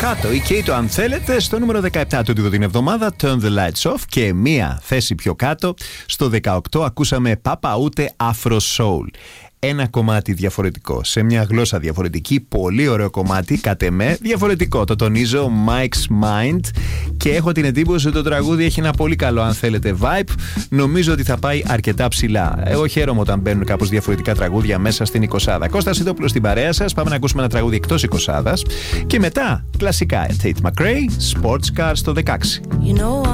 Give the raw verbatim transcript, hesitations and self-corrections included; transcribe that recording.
κάτω ή Κέιτο αν θέλετε. Στο νούμερο δεκαεπτά του την εβδομάδα Turn the Lights Off. Και μία θέση πιο κάτω στο δεκαοκτώ ακούσαμε Πάπα Ούτε Afro Soul. Ένα κομμάτι διαφορετικό, σε μια γλώσσα διαφορετική, πολύ ωραίο κομμάτι, κατ' εμέ διαφορετικό, το τονίζω, Mike's Mind, και έχω την εντύπωση ότι το τραγούδι έχει ένα πολύ καλό, αν θέλετε, vibe. Νομίζω ότι θα πάει αρκετά ψηλά. Εγώ χαίρομαι όταν μπαίνουν κάπως διαφορετικά τραγούδια μέσα στην εικοσάδα. Κώστας Σιδόπουλος στην παρέα σας, πάμε να ακούσουμε ένα τραγούδι εκτός εικοσάδας και μετά κλασικά Tate McRae, Sports Car στο δεκαέξι. You know